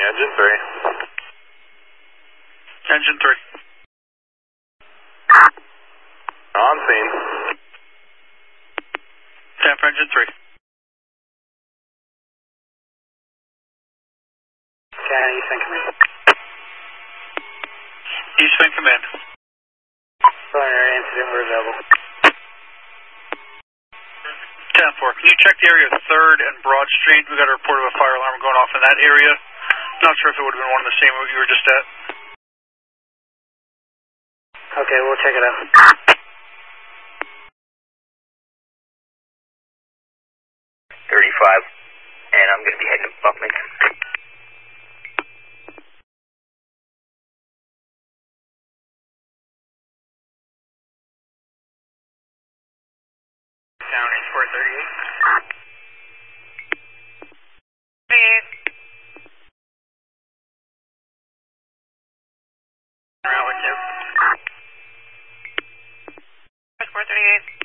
engine 3. Engine 3. On scene. 10 for engine 3. Canada, East Fin Command. East Fin Command. Preliminary incident, we're available. 10-4. Can you check the area of 3rd and Broad Street? We got a report of a fire alarm going off in that area. Not sure if it would have been one of the same you were just at. Okay, we'll check it out. 35, and I'm going to be heading to Buckminster. Down in 438. Route 2. 438.